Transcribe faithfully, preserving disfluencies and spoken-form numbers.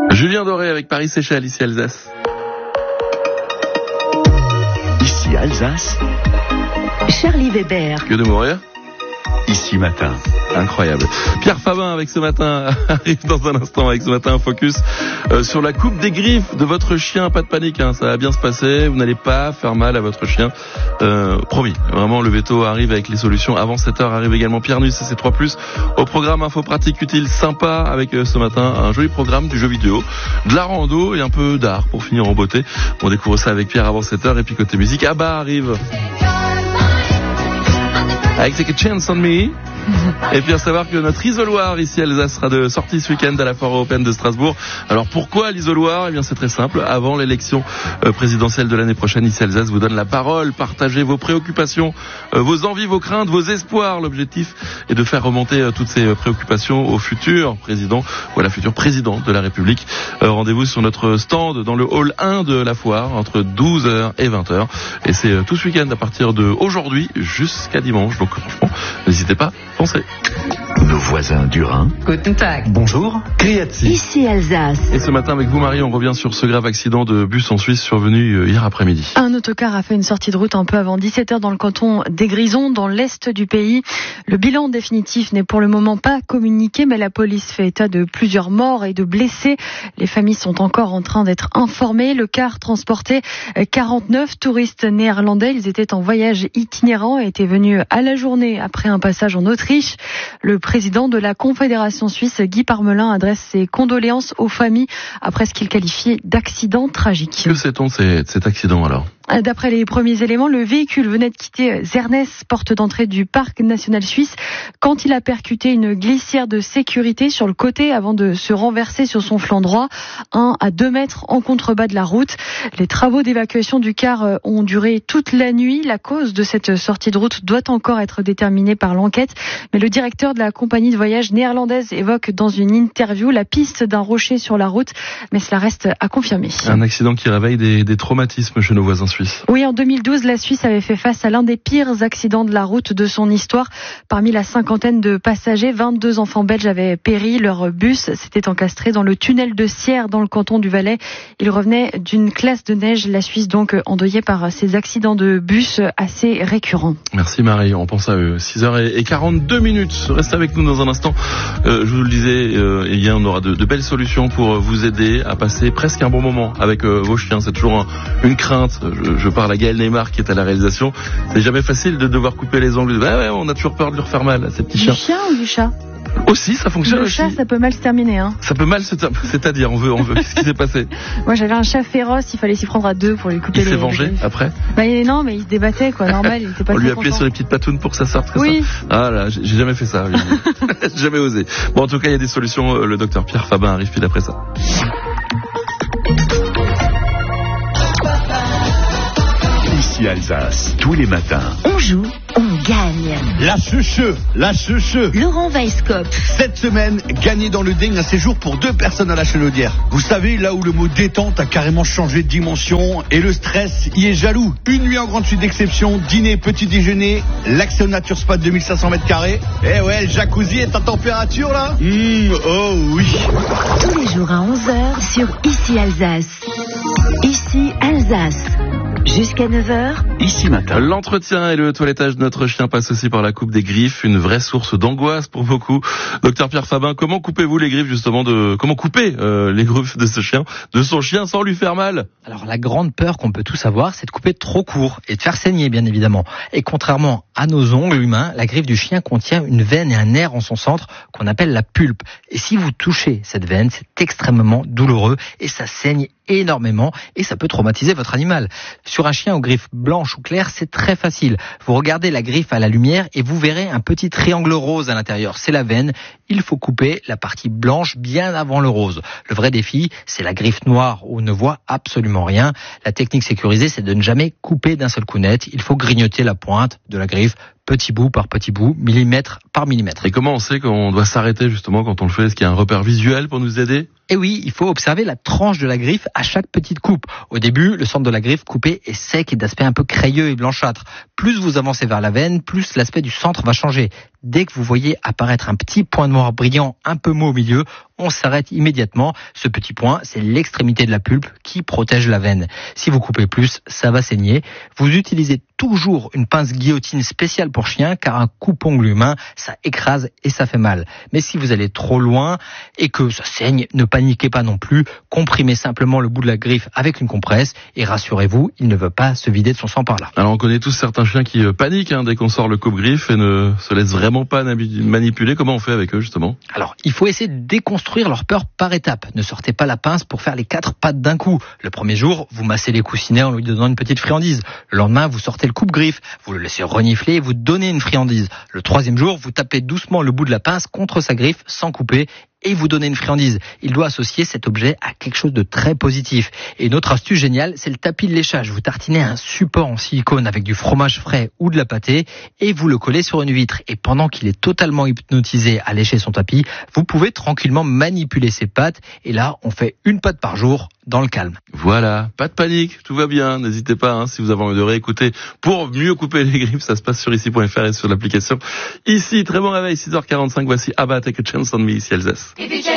Julien Doré avec Paris-Séchelles, ici Alsace. Ici Alsace. Charlie Weber. Que de mourir. Ici Matin. Incroyable. Pierre Fabin avec ce matin arrive dans un instant avec ce matin un focus euh, sur la coupe des griffes de votre chien. Pas de panique, hein, ça va bien se passer. Vous n'allez pas faire mal à votre chien. Euh, promis. Vraiment, le veto arrive avec les solutions. Avant sept heures arrive également Pierre Nuit, C C trois plus. Au programme info pratique utile sympa avec euh, ce matin un joli programme du jeu vidéo, de la rando et un peu d'art pour finir en beauté. On découvre ça avec Pierre avant sept heures et puis côté musique, Abba arrive. Avec Take a Chance on Me. Et puis à savoir que notre isoloir ici Alsace sera de sortie ce week-end à la Foire européenne de Strasbourg. Alors pourquoi l'isoloir ? Eh bien c'est très simple. Avant l'élection euh, présidentielle de l'année prochaine, ici Alsace vous donne la parole. Partagez vos préoccupations, euh, vos envies, vos craintes, vos espoirs. L'objectif est de faire remonter euh, toutes ces préoccupations au futur président ou à la future présidente de la République. Euh, rendez-vous sur notre stand dans le hall un de la foire entre douze heures et vingt heures. Et c'est euh, tout ce week-end à partir de aujourd'hui jusqu'à dimanche. Donc franchement, n'hésitez pas. Pensez. Nos voisins du Rhin. Guten Tag. Bonjour. Criati. Ici Alsace. Et ce matin avec vous Marie, on revient sur ce grave accident de bus en Suisse survenu hier après-midi. Un autocar a fait une sortie de route un peu avant dix-sept heures dans le canton des Grisons, dans l'est du pays. Le bilan définitif n'est pour le moment pas communiqué, mais la police fait état de plusieurs morts et de blessés. Les familles sont encore en train d'être informées. Le car transportait quarante-neuf touristes néerlandais. Ils étaient en voyage itinérant et étaient venus à la journée après un passage en Autriche. Le président de la Confédération suisse, Guy Parmelin, adresse ses condoléances aux familles après ce qu'il qualifie d'accident tragique. Que sait-on de cet accident alors ? D'après les premiers éléments, le véhicule venait de quitter Zernez, porte d'entrée du parc national suisse, quand il a percuté une glissière de sécurité sur le côté avant de se renverser sur son flanc droit, un à deux mètres en contrebas de la route. Les travaux d'évacuation du car ont duré toute la nuit. La cause de cette sortie de route doit encore être déterminée par l'enquête, mais le directeur de la compagnie de voyage néerlandaise évoque dans une interview la piste d'un rocher sur la route, mais cela reste à confirmer. Un accident qui réveille des, des traumatismes chez nos voisins suisses. Oui, en deux mille douze, la Suisse avait fait face à l'un des pires accidents de la route de son histoire. Parmi la cinquantaine de passagers, vingt-deux enfants belges avaient péri. Leur bus s'était encastré dans le tunnel de Sierre, dans le canton du Valais. Ils revenaient d'une classe de neige. La Suisse, donc, endeuillée par ces accidents de bus assez récurrents. Merci Marie, on pense à eux. six heures quarante-deux minutes. Restez avec nous dans un instant. Euh, je vous le disais, euh, eh bien, on aura de, de belles solutions pour vous aider à passer presque un bon moment avec euh, vos chiens. C'est toujours un, une crainte. Je, je parle à Gaël Neymar qui est à la réalisation. C'est jamais facile de devoir couper les ongles. Bah ouais, on a toujours peur de leur faire mal à ces petits chiens. Du chien ou du chat ? Aussi, ça fonctionne le aussi. Le chat, ça peut mal se terminer. Hein. Ça peut mal se terminer. C'est-à-dire, on veut, on veut. Qu'est-ce qui s'est passé ? Moi, j'avais un chat féroce. Il fallait s'y prendre à deux pour lui couper il les. Il s'est vengé les... après ? Bah non, mais il se débattait, quoi. Normal. Il était pas. On lui a content. appuyé sur les petites patounes pour que ça sorte. Comme oui. Ça. Ah là, j'ai jamais fait ça. J'ai jamais osé. Bon, en tout cas, il y a des solutions. Le docteur Pierre Fabin arrive pile après ça. Ici Alsace, tous les matins. On joue, on gagne. La cheveux, la cheveux. Laurent Weisskopf. Cette semaine, gagner dans le Ding un séjour pour deux personnes à la Chenaudière. Vous savez, là où le mot détente a carrément changé de dimension et le stress y est jaloux. Une nuit en grande suite d'exception, dîner, petit déjeuner, l'Action Nature Spa de deux mille cinq cents mètres carrés. Eh ouais, le jacuzzi est à température là. Mmh, oh oui. Tous les jours à onze heures sur Ici Alsace. Ici Alsace. Jusqu'à neuf heures. Ici Matin. L'entretien et le toilettage de notre chien passe aussi par la coupe des griffes, une vraie source d'angoisse pour beaucoup. Docteur Pierre Fabin, comment coupez-vous les griffes justement de, comment couper euh, les griffes de ce chien, de son chien sans lui faire mal ? Alors la grande peur qu'on peut tous avoir, c'est de couper trop court et de faire saigner bien évidemment. Et contrairement à nos ongles humains, la griffe du chien contient une veine et un nerf en son centre qu'on appelle la pulpe. Et si vous touchez cette veine, c'est extrêmement douloureux et ça saigne énormément et ça peut traumatiser votre animal. Sur un chien aux griffes blanches ou claires, c'est très facile. Vous regardez la griffe à la lumière et vous verrez un petit triangle rose à l'intérieur. C'est la veine. Il faut couper la partie blanche bien avant le rose. Le vrai défi, c'est la griffe noire où on ne voit absolument rien. La technique sécurisée, c'est de ne jamais couper d'un seul coup net. Il faut grignoter la pointe de la griffe petit bout par petit bout, millimètre par millimètre. Et comment on sait qu'on doit s'arrêter justement quand on le fait? Est-ce qu'il y a un repère visuel pour nous aider? Et oui, il faut observer la tranche de la griffe à chaque petite coupe. Au début, le centre de la griffe coupée est sec et d'aspect un peu crayeux et blanchâtre. Plus vous avancez vers la veine, plus l'aspect du centre va changer. Dès que vous voyez apparaître un petit point noir brillant un peu mou au milieu, on s'arrête immédiatement. Ce petit point, c'est l'extrémité de la pulpe qui protège la veine. Si vous coupez plus, ça va saigner. Vous utilisez toujours une pince guillotine spéciale pour chien, car un coupe-ongle humain, ça écrase et ça fait mal. Mais si vous allez trop loin et que ça saigne, ne paniquez pas non plus. Comprimez simplement le bout de la griffe avec une compresse et rassurez-vous, il ne veut pas se vider de son sang par là. Alors on connaît tous certains chiens qui paniquent hein, dès qu'on sort le coupe-griffe et ne se laissent vraiment pas manipuler. Comment on fait avec eux justement? Alors, il faut essayer de déconstruire leur peur par étapes. Ne sortez pas la pince pour faire les quatre pattes d'un coup. Le premier jour, vous massez les coussinets en lui donnant une petite friandise. Le lendemain, vous sortez le coupe-griffe, vous le laissez renifler et vous donnez une friandise. Le troisième jour, vous tapez doucement le bout de la pince contre sa griffe sans couper et vous donnez une friandise. Il doit associer cet objet à quelque chose de très positif. Et une autre astuce géniale, c'est le tapis de léchage. Vous tartinez un support en silicone avec du fromage frais ou de la pâtée et vous le collez sur une vitre. Et pendant qu'il est totalement hypnotisé à lécher son tapis, vous pouvez tranquillement manipuler ses pattes. Et là, on fait une patte par jour dans le calme. Voilà, pas de panique, tout va bien. N'hésitez pas, hein, si vous avez envie de réécouter pour mieux couper les griffes, ça se passe sur ici point f r et sur l'application. Ici, très bon réveil, six heures quarante-cinq, voici Abba, Take a Chance on Me, ici Alsace.